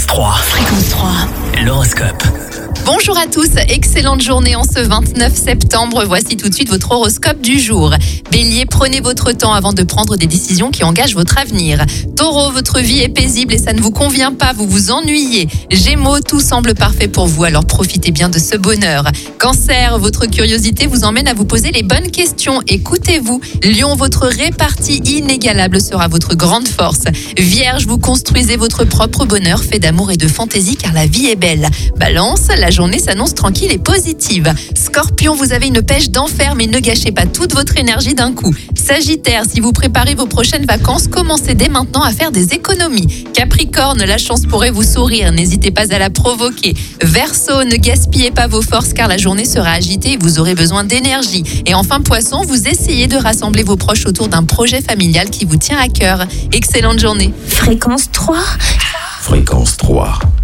Fréquence 3. L'horoscope. Bonjour à tous, excellente journée en ce 29 septembre. Voici tout de suite votre horoscope du jour. Bélier, prenez votre temps avant de prendre des décisions qui engagent votre avenir. Taureau, votre vie est paisible et ça ne vous convient pas, vous vous ennuyez. Gémeaux, tout semble parfait pour vous, alors profitez bien de ce bonheur. Cancer, votre curiosité vous emmène à vous poser les bonnes questions. Écoutez-vous. Lion, votre répartie inégalable sera votre grande force. Vierge, vous construisez votre propre bonheur fait d'amour et de fantaisie car la vie est belle. Balance, la journée s'annonce tranquille et positive. Scorpion, vous avez une pêche d'enfer mais ne gâchez pas toute votre énergie d'un coup. Sagittaire, si vous préparez vos prochaines vacances, commencez dès maintenant à faire des économies. Capricorne, la chance pourrait vous sourire, n'hésitez pas à la provoquer. Verseau, ne gaspillez pas vos forces car la journée sera agitée et vous aurez besoin d'énergie. Et enfin Poisson, vous essayez de rassembler vos proches autour d'un projet familial qui vous tient à cœur. Excellente journée. Fréquence 3. Fréquence 3.